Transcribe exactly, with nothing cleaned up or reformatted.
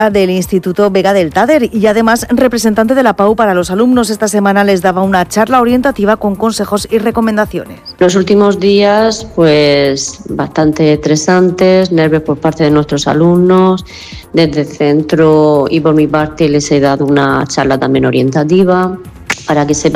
del Instituto Vega del Tader y además representante de la P A U para los alumnos. Esta semana les daba una charla orientativa con consejos y recomendaciones. Los últimos días, pues bastante estresantes, nervios por parte de nuestros alumnos. Desde el centro y por mi parte les he dado una charla también orientativa para que sepan